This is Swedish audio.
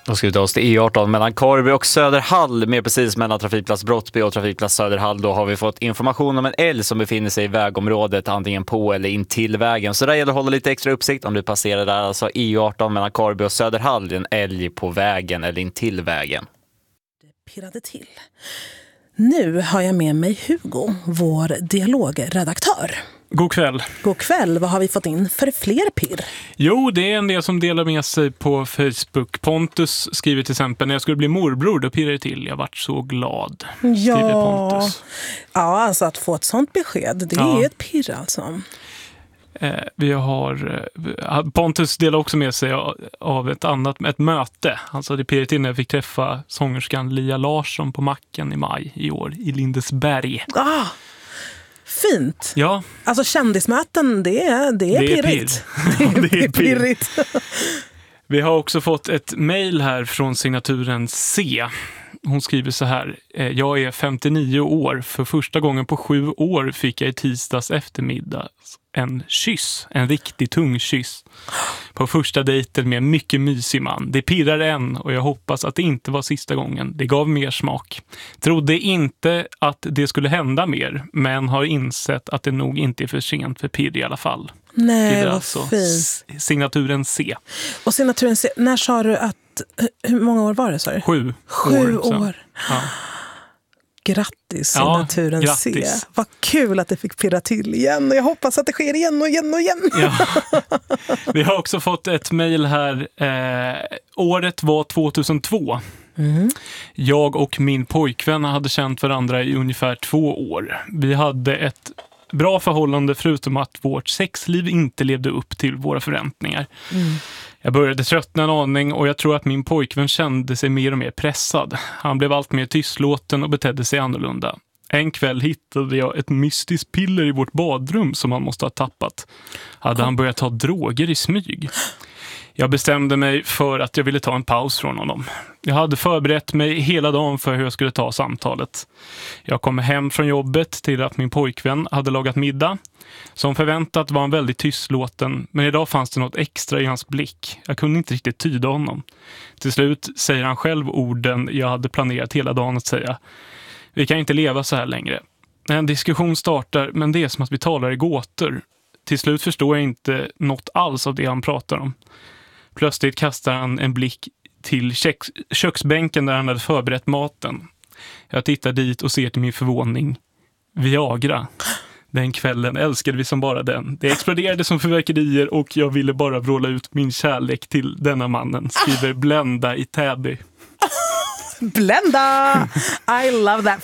Då ska vi ta oss till E18 mellan Karby och Söderhall, mer precis mellan trafikplats Brottby och trafikplats Söderhall. Då har vi fått information om en älg som befinner sig i vägområdet, antingen på eller in till vägen. Så där gäller att hålla lite extra uppsikt om du passerar där, alltså E18 mellan Karby och Söderhall. Det är en älg på vägen eller in till vägen. Det pirrade till. Nu har jag med mig Hugo, vår dialogredaktör. God kväll. God kväll. Vad har vi fått in för fler pirr? Jo, det är en del som delar med sig på Facebook. Pontus skriver till exempel: när jag skulle bli morbror, då pirrade det till. Jag vart så glad. Skriver Pontus. Ja, alltså att få ett sånt besked, det är ett pirr alltså. Vi har Pontus delar också med sig av ett möte. Alltså det pirrade till när jag fick träffa sångerskan Lia Larsson på Macken i maj i år i Lindesberg. Fint. Ja. Alltså kändismöten, det är pirrigt. Det är pirrigt. Vi har också fått ett mejl här från signaturen C. Hon skriver så här: jag är 59 år. För första gången på 7 år fick jag i tisdags eftermiddag en kyss. En riktig tung kyss. På första dejten med en mycket mysig man. Det pirrar än och jag hoppas att det inte var sista gången. Det gav mer smak. Trodde inte att det skulle hända mer, men har insett att det nog inte är för sent för pirr i alla fall. Nej, vad alltså fint. Signaturen C. Och signaturen C, när sa du att, hur många år var det, sa du? 7 år. Ja. Grattis, signaturen C. Vad kul att det fick pirra till igen. Och jag hoppas att det sker igen och igen och igen. Ja. Vi har också fått ett mejl här. Året var 2002. Mm. Jag och min pojkvän hade känt varandra i ungefär 2 år. Vi hade ett bra förhållande förutom att vårt sexliv inte levde upp till våra förväntningar. Mm. Jag började tröttna en aning och jag tror att min pojkvän kände sig mer och mer pressad. Han blev allt mer tystlåten och betedde sig annorlunda. En kväll hittade jag ett mystiskt piller i vårt badrum som han måste ha tappat. Hade han börjat ta droger i smyg? Jag bestämde mig för att jag ville ta en paus från honom. Jag hade förberett mig hela dagen för hur jag skulle ta samtalet. Jag kom hem från jobbet till att min pojkvän hade lagat middag. Som förväntat var han väldigt tystlåten, men idag fanns det något extra i hans blick. Jag kunde inte riktigt tyda honom. Till slut säger han själv orden jag hade planerat hela dagen att säga. Vi kan inte leva så här längre. En diskussion startar, men det är som att vi talar i gåtor. Till slut förstår jag inte något alls av det han pratar om. Plötsligt kastar han en blick till köksbänken där han hade förberett maten. Jag tittar dit och ser till min förvåning Viagra. Den kvällen älskade vi som bara den. Det exploderade som fyrverkerier och jag ville bara vråla ut min kärlek till denna mannen, skriver Blenda i Täby. Blenda! I love that.